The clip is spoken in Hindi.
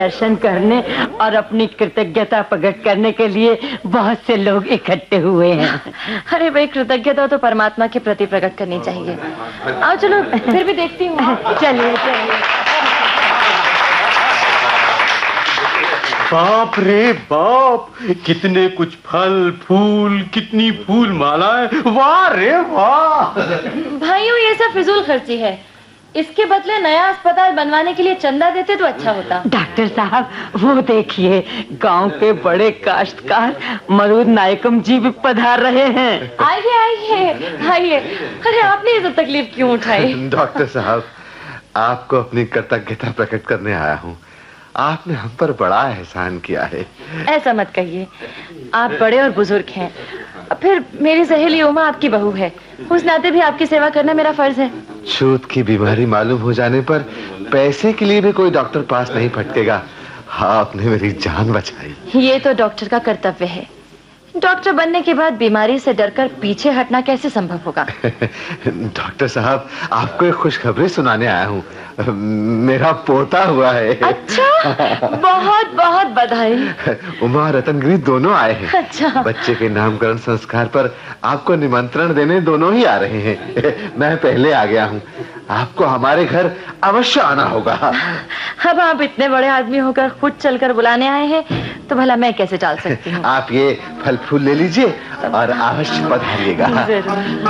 दर्शन करने और अपनी कृतज्ञता प्रकट करने के लिए बहुत से लोग इकट्ठे हुए हैं। अरे भाई, कृतज्ञता तो परमात्मा के प्रति प्रकट करनी चाहिए। आओ चलो, फिर भी देखती हूँ। चलिए चलिए। बाप रे बाप, कितने कुछ फल फूल, कितनी फूल मालाएं, वाह रे वाह। भाइयों, ये सब फिजूल खर्ची है। इसके बदले नया अस्पताल बनवाने के लिए चंदा देते तो अच्छा होता। डॉक्टर साहब, वो देखिए, गांव के बड़े काश्तकार मरूद नायकम जी भी पधार रहे हैं। आइए आइए आइए। अरे आपने ये सब तकलीफ क्यों उठाई? डॉक्टर साहब, आपको अपनी कृतज्ञता प्रकट करने आया हूँ। आपने हम पर बड़ा एहसान किया है। ऐसा मत कहिए, आप बड़े और बुजुर्ग हैं। फिर मेरी सहेली उमा आपकी बहू है, उस नाते भी आपकी सेवा करना मेरा फर्ज है। छूत की बीमारी मालूम हो जाने पर पैसे के लिए भी कोई डॉक्टर पास नहीं फटकेगा। आपने मेरी जान बचाई। ये तो डॉक्टर का कर्तव्य है। डॉक्टर बनने के बाद बीमारी से डरकर पीछे हटना कैसे संभव होगा? डॉक्टर साहब, आपको एक खुशखबरी सुनाने आया हूँ। मेरा पोता हुआ है। अच्छा, बहुत बहुत बधाई। उमा और रतनगिरी दोनों आए हैं। अच्छा। बच्चे के नामकरण संस्कार पर आपको निमंत्रण देने दोनों ही आ रहे हैं। मैं पहले आ गया हूँ। आपको हमारे घर अवश्य आना होगा। अब आप इतने बड़े आदमी होकर खुद चलकर बुलाने आए हैं, तो भला मैं कैसे टाल सकती हूँ? आप ये फल फूल ले लीजिए और अवश्य पधारिएगा। जरूर।